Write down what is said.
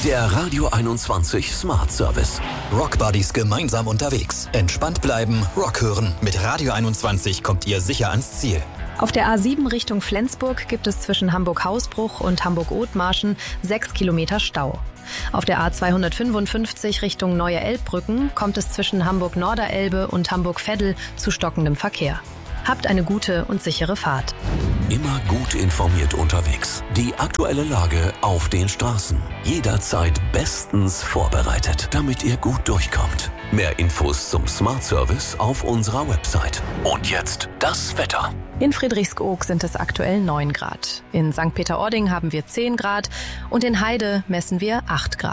Der Radio 21 Smart Service. Rockbuddies gemeinsam unterwegs. Entspannt bleiben, Rock hören. Mit Radio 21 kommt ihr sicher ans Ziel. Auf der A7 Richtung Flensburg gibt es zwischen Hamburg-Hausbruch und Hamburg-Othmarschen 6 Kilometer Stau. Auf der A255 Richtung Neue Elbbrücken kommt es zwischen Hamburg-Norderelbe und Hamburg-Veddel zu stockendem Verkehr. Habt eine gute und sichere Fahrt. Immer gut informiert unterwegs. Die aktuelle Lage auf den Straßen. Jederzeit bestens vorbereitet, damit ihr gut durchkommt. Mehr Infos zum Smart Service auf unserer Website. Und jetzt das Wetter. In Friedrichskoog sind es aktuell 9 Grad. In St. Peter-Ording haben wir 10 Grad und in Heide messen wir 8 Grad.